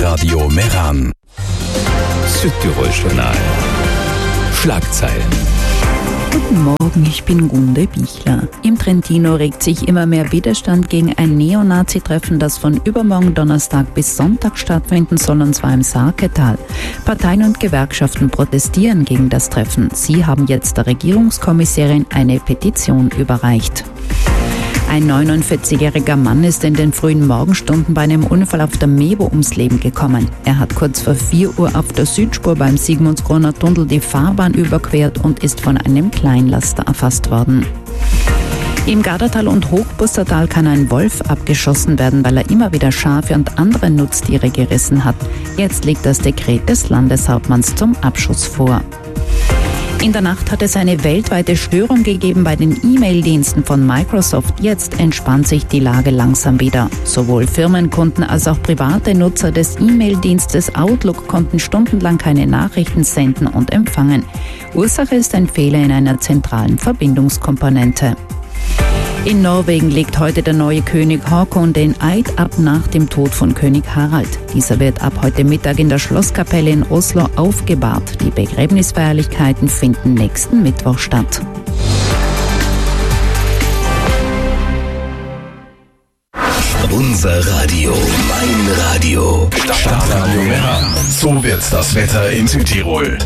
Stadtradio Meran. Südtirol-Journal. Schlagzeilen. Guten Morgen, ich bin Gunde Bichler. Im Trentino regt sich immer mehr Widerstand gegen ein Neonazi-Treffen, das von übermorgen Donnerstag bis Sonntag stattfinden soll, und zwar im Sarketal. Parteien und Gewerkschaften protestieren gegen das Treffen. Sie haben jetzt der Regierungskommissarin eine Petition überreicht. Ein 49-jähriger Mann ist in den frühen Morgenstunden bei einem Unfall auf der Mebo ums Leben gekommen. Er hat kurz vor 4 Uhr auf der Südspur beim Sigmundskroner Tunnel die Fahrbahn überquert und ist von einem Kleinlaster erfasst worden. Im Gardatal und Hochbustertal kann ein Wolf abgeschossen werden, weil er immer wieder Schafe und andere Nutztiere gerissen hat. Jetzt liegt das Dekret des Landeshauptmanns zum Abschuss vor. In der Nacht hat es eine weltweite Störung gegeben bei den E-Mail-Diensten von Microsoft. Jetzt entspannt sich die Lage langsam wieder. Sowohl Firmenkunden als auch private Nutzer des E-Mail-Dienstes Outlook konnten stundenlang keine Nachrichten senden und empfangen. Ursache ist ein Fehler in einer zentralen Verbindungskomponente. In Norwegen legt heute der neue König Haakon den Eid ab nach dem Tod von König Harald. Dieser wird ab heute Mittag in der Schlosskapelle in Oslo aufgebahrt. Die Begräbnisfeierlichkeiten finden nächsten Mittwoch statt. Unser Radio, mein Radio. Stadtradio Meran. So wird das Wetter in Südtirol.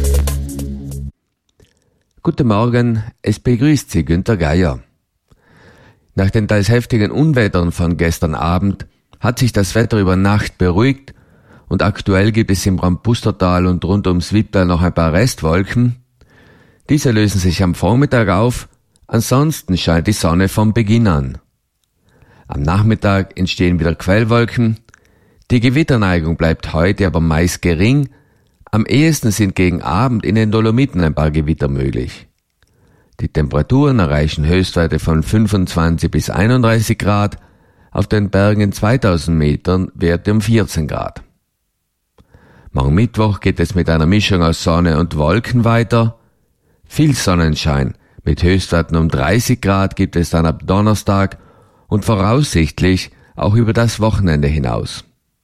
Guten Morgen, es begrüßt Sie Günther Geier. Nach den teils heftigen Unwettern von gestern Abend hat sich das Wetter über Nacht beruhigt und aktuell gibt es im Rampustertal und rund ums Wipptal noch ein paar Restwolken. Diese lösen sich am Vormittag auf, ansonsten scheint die Sonne vom Beginn an. Am Nachmittag entstehen wieder Quellwolken, die Gewitterneigung bleibt heute aber meist gering, am ehesten sind gegen Abend in den Dolomiten ein paar Gewitter möglich. Die Temperaturen erreichen Höchstwerte von 25 bis 31 Grad, auf den Bergen in 2000 Metern Werte um 14 Grad. Morgen Mittwoch geht es mit einer Mischung aus Sonne und Wolken weiter. Viel Sonnenschein mit Höchstwerten um 30 Grad gibt es dann ab Donnerstag und voraussichtlich auch über das Wochenende hinaus.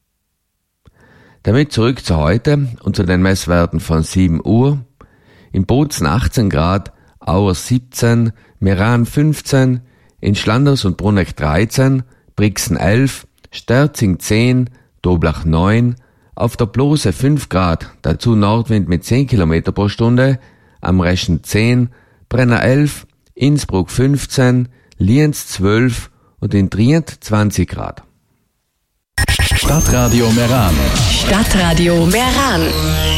Damit zurück zu heute und zu den Messwerten von 7 Uhr. In Bozen 18 Grad, Auer 17, Meran 15, in Schlanders und Bruneck 13, Brixen 11, Sterzing 10, Doblach 9, auf der Blose 5 Grad, dazu Nordwind mit 10 km pro Stunde, am Reschen 10, Brenner 11, Innsbruck 15, Lienz 12 und in Trient 20 Grad. Stadtradio Meran. Stadtradio Meran.